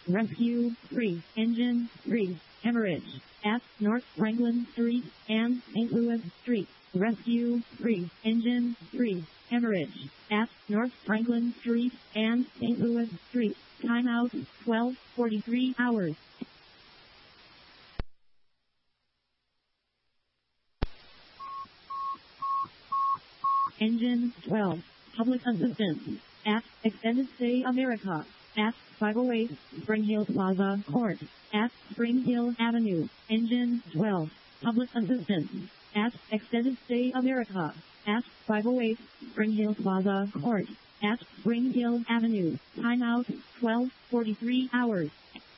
Rescue 3, Engine 3, Hemorrhage, at North Franklin Street and St. Louis Street. Rescue 3, Engine 3, Hemorrhage, at North Franklin Street and St. Louis Street. Timeout, 12:43 hours. Engine 12, Public Assistance, at Extended Stay America, at 508 Spring Hill Plaza Court, at Spring Hill Avenue. Engine 12, Public Assistance, at Extended Stay America, at 508 Spring Hill Plaza Court, at Spring Hill Avenue. Timeout, 12:43 hours.